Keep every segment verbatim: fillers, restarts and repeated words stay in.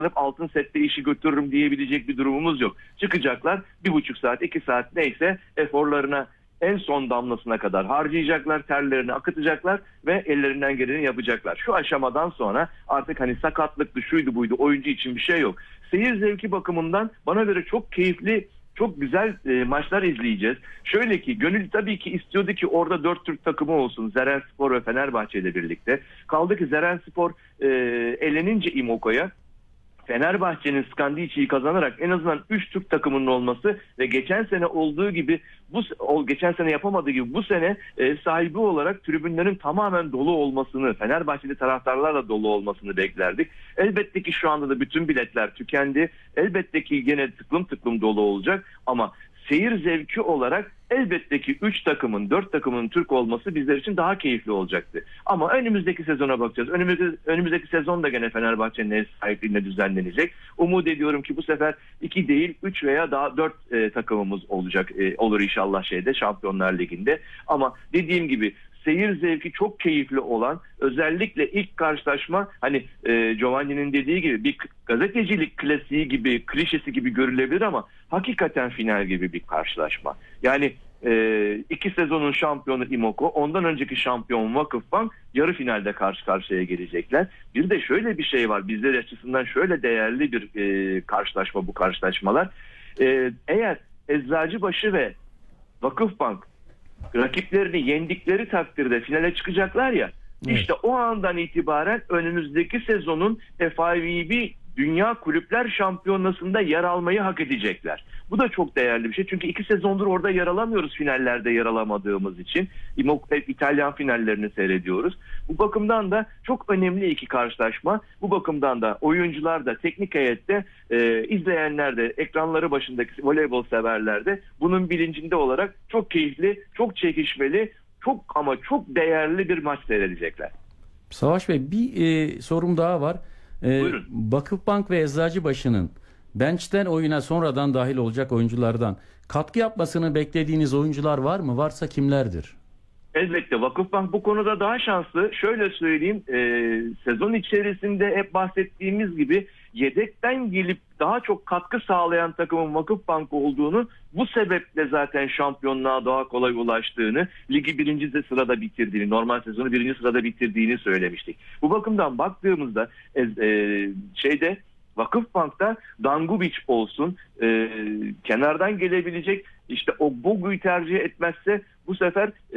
altın sette işi götürürüm diyebilecek bir durumumuz yok. Çıkacaklar bir buçuk saat, iki saat neyse eforlarına en son damlasına kadar harcayacaklar, terlerini akıtacaklar ve ellerinden geleni yapacaklar. Şu aşamadan sonra artık hani sakatlıktı, şuydu buydu, oyuncu için bir şey yok. Seyir zevki bakımından bana göre çok keyifli, çok güzel e, maçlar izleyeceğiz. Şöyle ki gönül tabii ki istiyordu ki orada dört Türk takımı olsun. Zerenspor ve Fenerbahçe ile birlikte. Kaldı ki Zerenspor e, elenince İmoko'ya Fenerbahçe'nin Skandici'yi kazanarak en azından üç Türk takımının olması ve geçen sene olduğu gibi bu o geçen sene yapamadığı gibi bu sene e, sahibi olarak tribünlerin tamamen dolu olmasını, Fenerbahçeli taraftarlarla dolu olmasını beklerdik. Elbette ki şu anda da bütün biletler tükendi. Elbette ki gene tıklım tıklım dolu olacak ama seyir zevki olarak elbette ki üç takımın, dört takımın Türk olması bizler için daha keyifli olacaktı. Ama önümüzdeki sezona bakacağız. Önümüzdeki, önümüzdeki sezon da gene Fenerbahçe'nin ev sahipliğinde düzenlenecek. Umut ediyorum ki bu sefer iki değil, üç veya daha dört e, takımımız olacak. E, olur inşallah şeyde, Şampiyonlar Ligi'nde. Ama dediğim gibi seyir zevki çok keyifli olan, özellikle ilk karşılaşma hani e, Giovanni'nin dediği gibi bir gazetecilik klasiği gibi, klişesi gibi görülebilir ama hakikaten final gibi bir karşılaşma. Yani e, iki sezonun şampiyonu İmoko, ondan önceki şampiyon Vakıfbank yarı finalde karşı karşıya gelecekler. Bir de şöyle bir şey var, bizler açısından şöyle değerli bir e, karşılaşma bu karşılaşmalar. E, eğer Eczacıbaşı ve Vakıfbank rakiplerini yendikleri takdirde finale çıkacaklar ya, evet. İşte o andan itibaren önümüzdeki sezonun F I V B Dünya Kulüpler Şampiyonası'nda yer almayı hak edecekler. Bu da çok değerli bir şey. Çünkü iki sezondur orada yer alamıyoruz, finallerde yer alamadığımız için. İtalyan finallerini seyrediyoruz. Bu bakımdan da çok önemli iki karşılaşma. Bu bakımdan da oyuncular da, teknik heyette, e, izleyenler de, ekranları başındaki voleybol severler de bunun bilincinde olarak çok keyifli, çok çekişmeli, çok ama çok değerli bir maç seyredecekler. Savaş Bey, bir e, sorum daha var. Ee, Vakıfbank ve Eczacıbaşı'nın bench'ten oyuna sonradan dahil olacak oyunculardan katkı yapmasını beklediğiniz oyuncular var mı? Varsa kimlerdir? Elbette Vakıfbank bu konuda daha şanslı. Şöyle söyleyeyim, e, sezon içerisinde hep bahsettiğimiz gibi yedekten gelip daha çok katkı sağlayan takımın Vakıfbank olduğunu, bu sebeple zaten şampiyonluğa daha kolay ulaştığını, ligi birinci sırada bitirdiğini, normal sezonu birinci sırada bitirdiğini söylemiştik. Bu bakımdan baktığımızda e, e, şeyde Vakıfbank'ta Dangubic olsun, e, kenardan gelebilecek, işte o Bogu'yu tercih etmezse bu sefer e,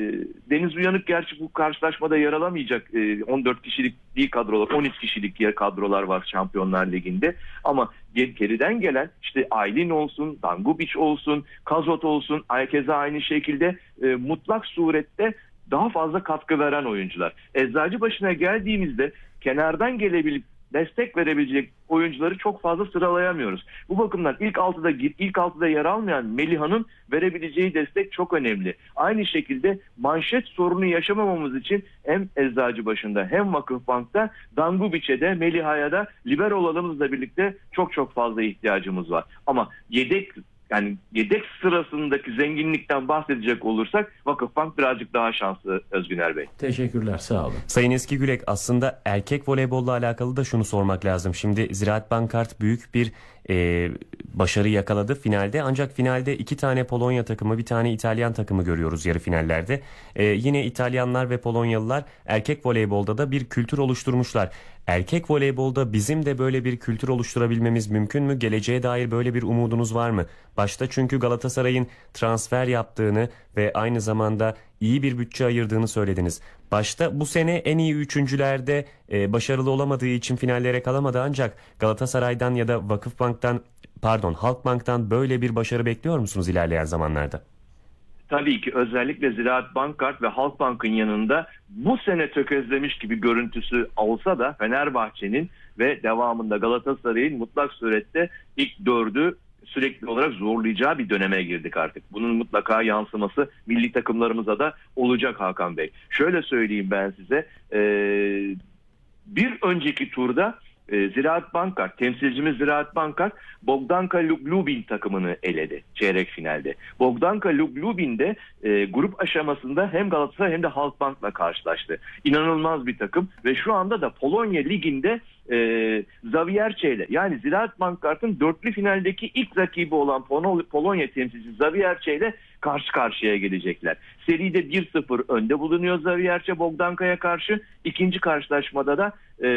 Deniz Uyanık gerçi bu karşılaşmada yer alamayacak. E, on dört kişilik değil kadrolar, on üç kişilik yer kadrolar var Şampiyonlar Ligi'nde. Ama geriden gelen işte Aylin olsun, Dangubic olsun, Kazot olsun, herkese aynı şekilde e, mutlak surette daha fazla katkı veren oyuncular. Eczacıbaşı'na geldiğimizde kenardan gelebilip destek verebilecek oyuncuları çok fazla sıralayamıyoruz. Bu bakımdan ilk altıda ilk altıda yer almayan Meliha'nın verebileceği destek çok önemli. Aynı şekilde manşet sorunu yaşamamamız için hem Eczacıbaşı'nda hem Vakıfbank'ta Dangubic'e de Meliha'ya da liberolarımızla birlikte çok çok fazla ihtiyacımız var. Ama yedek Yani yedek sırasındaki zenginlikten bahsedecek olursak Vakıfbank birazcık daha şanslı Özgüner Bey. Teşekkürler, sağ olun. Sayın Eski Gülek, aslında erkek voleybolla alakalı da şunu sormak lazım. Şimdi Ziraat Bankart büyük bir e, başarı yakaladı finalde. Ancak finalde iki tane Polonya takımı, bir tane İtalyan takımı görüyoruz yarı finallerde. E, yine İtalyanlar ve Polonyalılar erkek voleybolda da bir kültür oluşturmuşlar. Erkek voleybolda bizim de böyle bir kültür oluşturabilmemiz mümkün mü? Geleceğe dair böyle bir umudunuz var mı? Başta çünkü Galatasaray'ın transfer yaptığını ve aynı zamanda iyi bir bütçe ayırdığını söylediniz. Başta bu sene en iyi üçüncülerde e, başarılı olamadığı için finallere kalamadı, ancak Galatasaray'dan ya da Vakıfbank'tan, pardon Halkbank'tan böyle bir başarı bekliyor musunuz ilerleyen zamanlarda? Tabii ki özellikle Ziraat Bankart ve Halkbank'ın yanında bu sene tökezlemiş gibi görüntüsü olsa da Fenerbahçe'nin ve devamında Galatasaray'ın mutlak surette ilk dördü sürekli olarak zorlayacağı bir döneme girdik artık. Bunun mutlaka yansıması milli takımlarımıza da olacak Hakan Bey. Şöyle söyleyeyim ben size, ee, bir önceki turda e, Ziraat Bankart, temsilcimiz Ziraat Bankart Bogdanka Lubin takımını eledi çeyrek finalde. Bogdanka Lubin de e, grup aşamasında hem Galatasaray hem de Halkbank'la karşılaştı. İnanılmaz bir takım ve şu anda da Polonya Ligi'nde e, Zawiercie, yani Ziraat Bankart'ın dörtlü finaldeki ilk rakibi olan Pol- Polonya temsilcisi Zawiercie ile karşı karşıya gelecekler. Seride bir sıfır önde bulunuyor Zawiercie Bogdanka'ya karşı. İkinci karşılaşmada da e,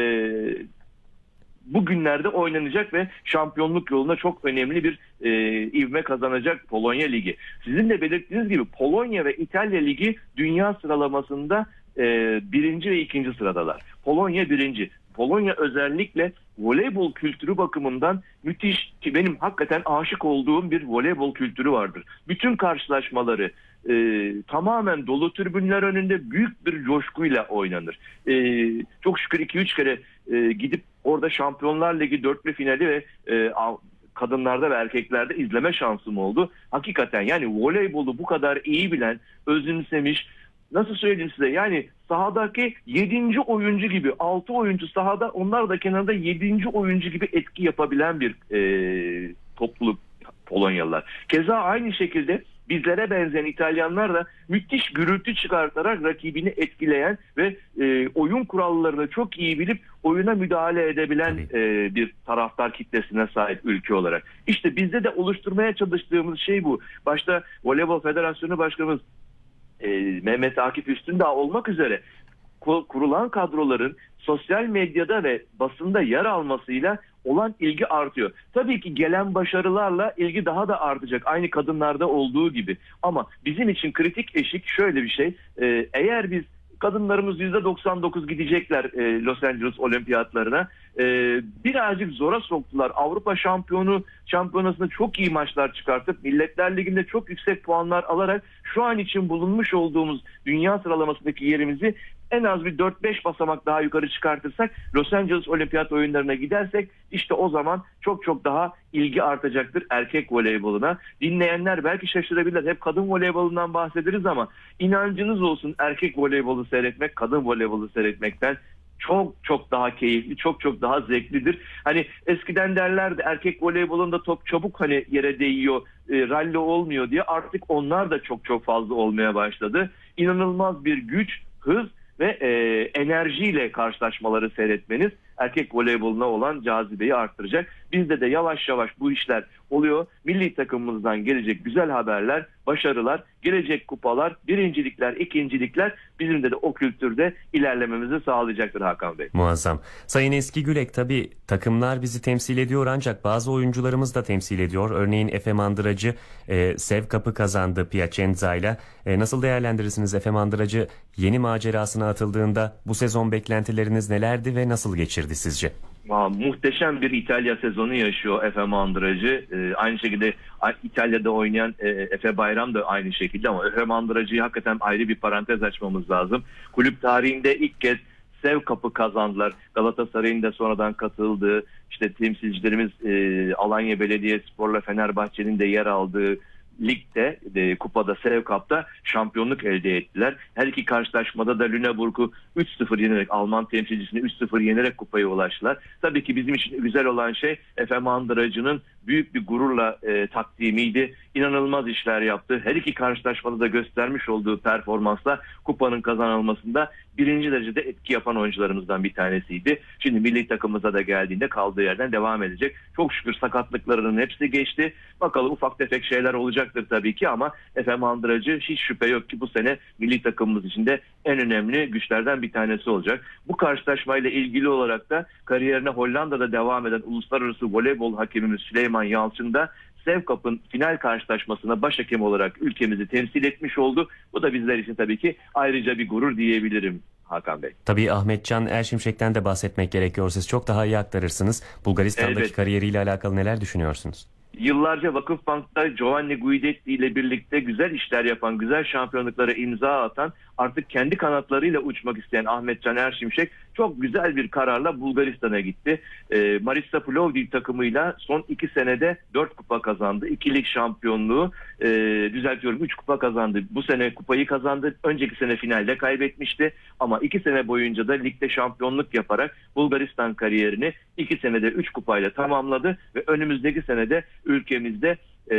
bugünlerde oynanacak ve şampiyonluk yolunda çok önemli bir e, ivme kazanacak Polonya Ligi. Sizin de belirttiğiniz gibi Polonya ve İtalya Ligi dünya sıralamasında e, birinci ve ikinci sıradalar. Polonya birinci. Polonya özellikle voleybol kültürü bakımından müthiş, ki benim hakikaten aşık olduğum bir voleybol kültürü vardır. Bütün karşılaşmaları e, tamamen dolu tribünler önünde büyük bir coşkuyla oynanır. E, çok şükür iki üç kere e, gidip orada Şampiyonlar Ligi dörtlü finali ve e, kadınlarda ve erkeklerde izleme şansım oldu. Hakikaten yani voleybolu bu kadar iyi bilen, özümsemiş, nasıl söyleyeyim size, yani sahadaki yedinci oyuncu gibi, altı oyuncu sahada, onlar da kenarda yedinci oyuncu gibi etki yapabilen bir e, topluluk Polonyalılar. Keza aynı şekilde bizlere benzeyen İtalyanlar da müthiş gürültü çıkartarak rakibini etkileyen ve e, oyun kurallarını çok iyi bilip oyuna müdahale edebilen e, bir taraftar kitlesine sahip ülke olarak. İşte bizde de oluşturmaya çalıştığımız şey bu. Başta Voleybol Federasyonu Başkanımız e, Mehmet Akif Üstündağ olmak üzere kurulan kadroların sosyal medyada ve basında yer almasıyla olan ilgi artıyor. Tabii ki gelen başarılarla ilgi daha da artacak. Aynı kadınlarda olduğu gibi. Ama bizim için kritik eşik şöyle bir şey. Ee, eğer biz kadınlarımız yüzde doksan dokuz gidecekler e, Los Angeles Olimpiyatlarına. E, birazcık zora soktular. Avrupa şampiyonu şampiyonasında çok iyi maçlar çıkartıp Milletler Ligi'nde çok yüksek puanlar alarak şu an için bulunmuş olduğumuz dünya sıralamasındaki yerimizi en az bir dört beş basamak daha yukarı çıkartırsak, Los Angeles Olimpiyat oyunlarına gidersek, işte o zaman çok çok daha ilgi artacaktır erkek voleyboluna. Dinleyenler belki şaşırabilir. Hep kadın voleybolundan bahsederiz ama inancınız olsun, erkek voleybolu seyretmek kadın voleybolu seyretmekten çok çok daha keyifli, çok çok daha zevklidir. Hani eskiden derlerdi erkek voleybolunda top çabuk hani yere değiyor, e, ralli olmuyor diye. Artık onlar da çok çok fazla olmaya başladı. İnanılmaz bir güç, hız ve e, enerjiyle karşılaşmaları seyretmeniz erkek voleyboluna olan cazibeyi arttıracak. Bizde de yavaş yavaş bu işler oluyor. Milli takımımızdan gelecek güzel haberler, başarılar, gelecek kupalar, birincilikler, ikincilikler bizim de, de o kültürde ilerlememizi sağlayacaktır Hakan Bey. Muazzam. Sayın Eski Gülek, tabii takımlar bizi temsil ediyor ancak bazı oyuncularımız da temsil ediyor. Örneğin Efe Mandıracı e, Sev Cup'ı kazandı Piacenza ile. E, nasıl değerlendirirsiniz Efe Mandıracı yeni macerasına atıldığında bu sezon beklentileriniz nelerdi ve nasıl geçirdi sizce? Aa, muhteşem bir İtalya sezonu yaşıyor Efe Mandıracı. Ee, aynı şekilde İtalya'da oynayan e, Efe Bayram da aynı şekilde, ama Efe Mandıracı'yı hakikaten ayrı bir parantez açmamız lazım. Kulüp tarihinde ilk kez Sev Cup'ı kazandılar. Galatasaray'ın da sonradan katıldığı, işte temsilcilerimiz e, Alanya Belediyespor'la Fenerbahçe'nin de yer aldığı ligde, e, kupada, Sev Cup'ta şampiyonluk elde ettiler. Her iki karşılaşmada da Lüneburg'u üç sıfır yenerek, Alman temsilcisini üç sıfır yenerek kupaya ulaştılar. Tabii ki bizim için güzel olan şey Efe Mandıracı'nın büyük bir gururla e, takdimiydi. İnanılmaz işler yaptı. Her iki karşılaşmada da göstermiş olduğu performansla kupanın kazanılmasında birinci derecede etki yapan oyuncularımızdan bir tanesiydi. Şimdi milli takımımıza da geldiğinde kaldığı yerden devam edecek. Çok şükür sakatlıklarının hepsi geçti. Bakalım ufak tefek şeyler olacaktır tabii ki, ama Efe Mandıracı hiç şüphe yok ki bu sene milli takımımız için de en önemli güçlerden bir tanesi olacak. Bu karşılaşmayla ilgili olarak da kariyerine Hollanda'da devam eden uluslararası voleybol hakemimiz Süleyman Yalçın da Sev Cup'ın final karşılaşmasına başhakem olarak ülkemizi temsil etmiş oldu. Bu da bizler için tabii ki ayrıca bir gurur diyebilirim Hakan Bey. Tabii Ahmetcan Erşimşek'ten de bahsetmek gerekiyor. Siz çok daha iyi aktarırsınız. Bulgaristan'daki Evet. kariyeriyle alakalı neler düşünüyorsunuz? Yıllarca Vakıfbank'ta Giovanni Guidetti ile birlikte güzel işler yapan, güzel şampiyonluklara imza atan, artık kendi kanatlarıyla uçmak isteyen Ahmetcan Erşimşek çok güzel bir kararla Bulgaristan'a gitti. E, Marissa Plovdiv takımıyla son iki senede dört kupa kazandı. İki lig şampiyonluğu, e, düzeltiyorum üç kupa kazandı. Bu sene kupayı kazandı. Önceki sene finalde kaybetmişti. Ama iki sene boyunca da ligde şampiyonluk yaparak Bulgaristan kariyerini iki senede üç kupayla tamamladı. Ve önümüzdeki senede ülkemizde e,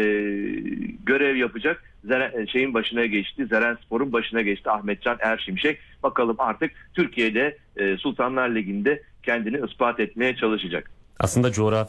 görev yapacak Zeren, şeyin başına geçti. Zerenspor'un başına geçti Ahmetcan Erşimşek. Bakalım artık Türkiye'de e, Sultanlar Ligi'nde kendini ispat etmeye çalışacak. Aslında coğrafi